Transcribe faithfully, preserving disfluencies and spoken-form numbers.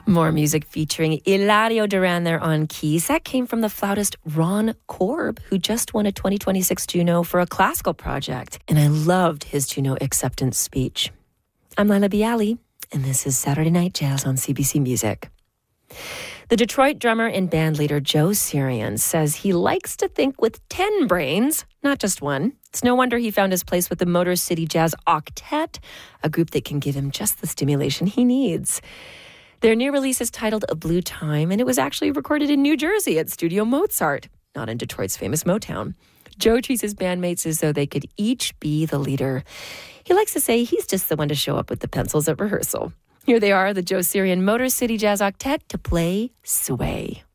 More music featuring Hilario Duran there on keys. That came from the flautist Ron Korb, who just won a twenty twenty-six Juno for a classical project. And I loved his Juno acceptance speech. I'm Laila Bialy, and this is Saturday Night Jazz on C B C Music. The Detroit drummer and bandleader Joe Sirian says he likes to think with ten brains, not just one. It's no wonder he found his place with the Motor City Jazz Octet, a group that can give him just the stimulation he needs. Their new release is titled A Blue Time, and it was actually recorded in New Jersey at Studio Mozart, not in Detroit's famous Motown. Joe treats his bandmates as though they could each be the leader. He likes to say he's just the one to show up with the pencils at rehearsal. Here they are, the Joe Sirian Motor City Jazz Octet, to play Sway.